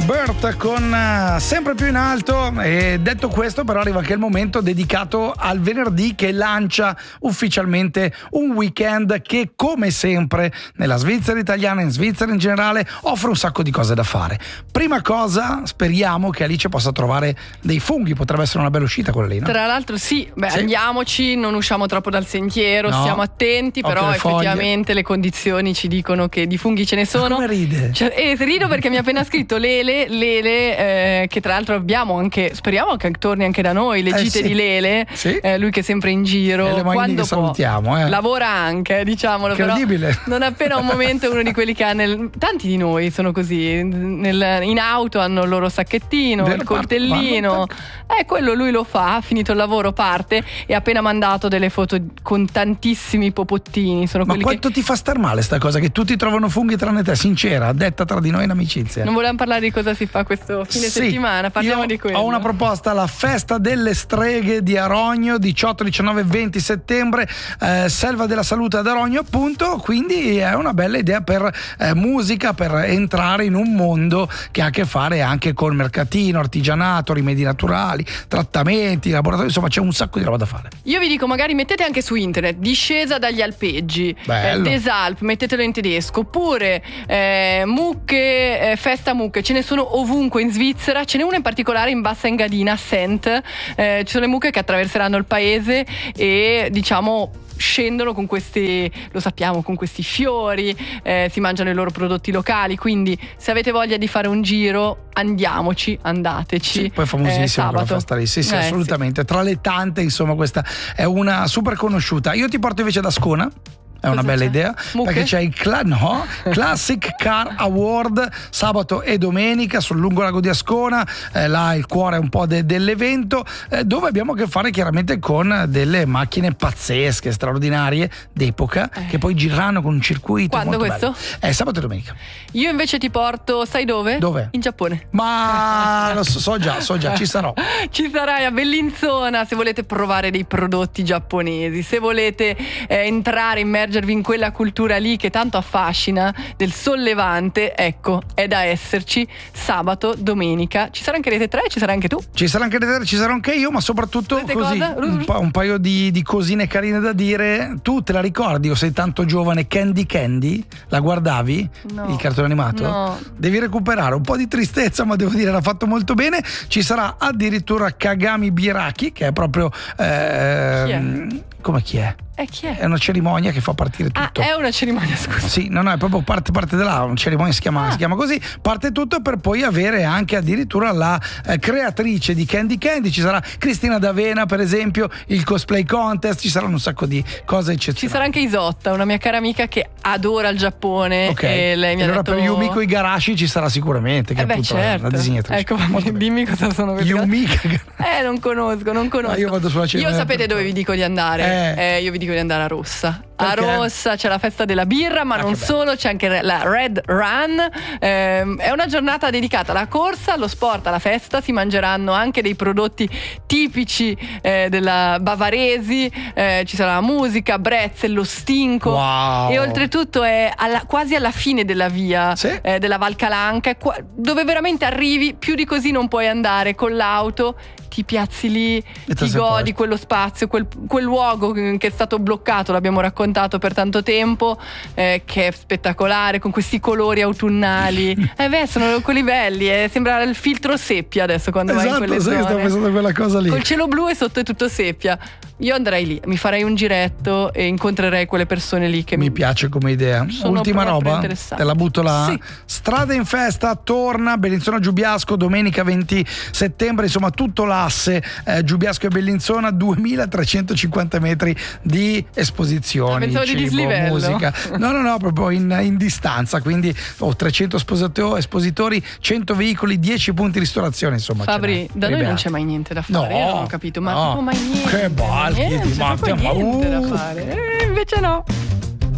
Bert con Sempre più in alto. E detto questo, però, arriva anche il momento dedicato al venerdì, che lancia ufficialmente un weekend che, come sempre, nella Svizzera italiana e in Svizzera in generale, offre un sacco di cose da fare. Prima cosa, speriamo che Alice possa trovare dei funghi, potrebbe essere una bella uscita quella lì, no? Tra l'altro sì. Andiamoci, non usciamo troppo dal sentiero, no, stiamo attenti, però effettivamente le condizioni ci dicono che di funghi ce ne sono. Ma come ride? Rido perché mi ha appena scritto Lele, che tra l'altro abbiamo anche, speriamo che torni anche da noi, le gite di Lele, lui che è sempre in giro, quando che salutiamo, lavora anche, diciamolo, incredibile. Però non appena un momento è uno di quelli che ha tanti di noi sono così, in auto hanno il loro sacchettino, il coltellino, quello lui lo fa, ha finito il lavoro, parte e ha appena mandato delle foto con tantissimi popottini. Ma quanto ti fa star male sta cosa che tutti trovano funghi tranne te, sincera, detta tra di noi in amicizia? Non volevamo parlare di cosa si fa questo fine settimana, parliamo di quello. Ho una proposta: la festa delle streghe di Arogno, 18, 19 e 20 settembre, Selva della Salute ad Arogno, appunto. Quindi è una bella idea per musica, per entrare in un mondo che ha a che fare anche con mercatino, artigianato, rimedi naturali, trattamenti, laboratori, insomma c'è un sacco di roba da fare. Io vi dico, magari mettete anche su internet discesa dagli alpeggi, Desalp, mettetelo in tedesco, oppure mucche, festa mucche, ce ne sono ovunque in Svizzera, ce n'è una in particolare in Bassa Engadina, Sent, ci sono le mucche che attraverseranno il paese e diciamo scendono con questi, lo sappiamo, con questi fiori, si mangiano i loro prodotti locali, quindi se avete voglia di fare un giro andateci. Sì, poi è famosissima quella festa lì, sì, assolutamente. Tra le tante, insomma, questa è una super conosciuta. Io ti porto invece ad Ascona. È una bella idea, perché c'è il Classic Car Award sabato e domenica sul lungo lago di Ascona, là il cuore un po' dell'evento, dove abbiamo a che fare chiaramente con delle macchine pazzesche, straordinarie, d'epoca, che poi gireranno con un circuito. Quando molto questo? Bello. Sabato e domenica. Io invece ti porto, sai dove? Dove? In Giappone. Ma so già, ci sarò. Ci sarai a Bellinzona se volete provare dei prodotti giapponesi, se volete entrare, immergervi in quella cultura lì che tanto affascina, del sollevante. Ecco, è da esserci sabato, domenica. Ci sarà anche Rete 3, ci sarà anche tu. Ci sarà anche Rete 3, ci sarò anche io, ma soprattutto così un paio di cosine carine da dire. Tu te la ricordi o sei tanto giovane Candy? La guardavi? No. Il cartone animato? No. Devi recuperare, un po' di tristezza, ma devo dire l'ha fatto molto bene. Ci sarà addirittura Kagami Biraki, che è proprio chi è? Come chi è? Chi è? È una cerimonia che fa partire tutto. È una cerimonia, scusa. Sì, no, è proprio parte da là, una cerimonia si chiama così, parte tutto per poi avere anche addirittura la creatrice di Candy. Ci sarà Cristina D'Avena, per esempio, il cosplay contest, ci saranno un sacco di cose eccezionali. Ci sarà anche Isotta, una mia cara amica che adora il Giappone, e lei mi ha detto... per Yumiko Igarashi ci sarà sicuramente, che è appunto la disegnatrice. Ecco, dimmi cosa sono queste Yumiko. Non conosco. Ma io vado sulla cerimonia. Io sapete dove vi dico di andare? Io vi dico di andare a Rossa. A Rossa c'è la festa della birra, ma non solo, c'è anche la Red Run. È una giornata dedicata alla corsa, allo sport, alla festa. Si mangeranno anche dei prodotti tipici della bavaresi, ci sarà la musica, brezel, lo stinco. Wow. E oltretutto è quasi alla fine della via della Val Calanca, dove veramente arrivi, più di così non puoi andare con l'auto. Ti piazzi lì, ti godi quello spazio, quel luogo che è stato bloccato, l'abbiamo raccontato per tanto tempo, che è spettacolare, con questi colori autunnali. Sono quelli belli, sembra il filtro seppia adesso quando vai in quelle zone. Sto pensando a quella cosa lì. Col cielo blu e sotto è tutto seppia. Io andrei lì, mi farei un giretto e incontrerei quelle persone lì che mi piace come idea. Ultima roba, te la butto là. Sì. Strada in festa, torna Bellinzona Giubiasco domenica 20 settembre, insomma tutto l'asse Giubiasco e Bellinzona, 2350 metri di esposizioni, cibo, musica. No, proprio in distanza, quindi 300 espositori, 100 veicoli, 10 punti di ristorazione, insomma. Fabri, da noi non c'è mai niente da fare, io non ho capito, ma proprio mai niente. Che balchi, niente da fare. Invece no.